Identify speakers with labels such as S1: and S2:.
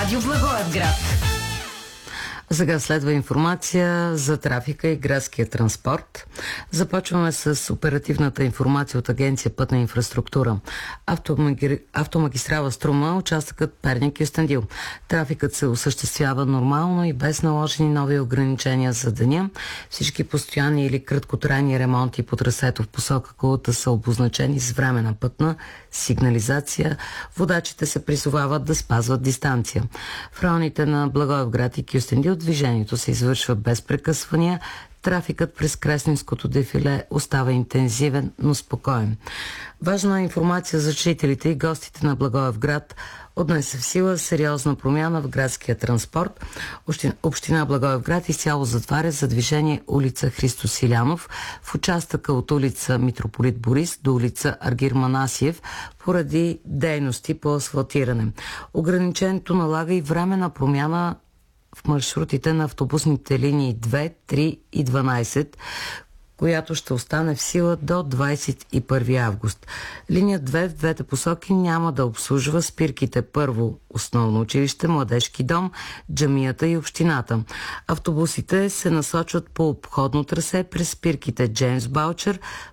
S1: Радио Благоевград.
S2: Сега следва информация за трафика и градския транспорт. Започваме с оперативната информация от Агенция Пътна инфраструктура. Автомагистрала Струма, участъкът Перник-Кюстендил. Трафикът се осъществява нормално и без наложени нови ограничения за деня. Всички постоянни или краткотрайни ремонти по трасето в посока Кулата са обозначени с временна пътна сигнализация. Водачите се призовават да спазват дистанция. В районите на Благоевград и Кюстендил движението се извършва без прекъсвания. Трафикът през Кресненското дефиле остава интензивен, но спокоен. Важна информация за жителите и гостите на Благоевград. От днес е в сила сериозна промяна в градския транспорт. Община Благоевград изцяло затваря за движение улица Христо Силянов в участъка от улица Митрополит Борис до улица Аргир Манасиев поради дейности по асфалтиране. Ограничението налага и временна промяна в маршрутите на автобусните линии 2, 3 и 12, която ще остане в сила до 21 август. Линия 2 в двете посоки няма да обслужва спирките първо основно училище, младежки дом, джамията и общината. Автобусите се насочват по обходно трасе през спирките Джеймс Баучер,